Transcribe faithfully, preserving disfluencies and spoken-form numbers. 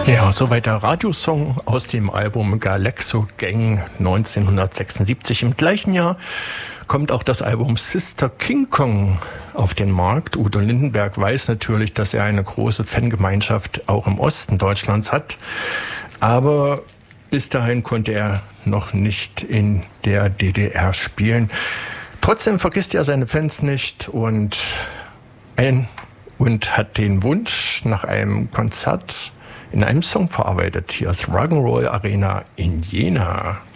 Ja, soweit der Radiosong aus dem Album Galaxo Gang neunzehnhundertsechsundsiebzig. Im gleichen Jahr kommt auch das Album Sister King Kong auf den Markt. Udo Lindenberg weiß natürlich, dass er eine große Fangemeinschaft auch im Osten Deutschlands hat. Aber bis dahin konnte er noch nicht in der D D R spielen. Trotzdem vergisst er seine Fans nicht und, ein, und hat den Wunsch nach einem Konzert in einem Song verarbeitet. Hier ist Rock'n'Roll Arena in Jena.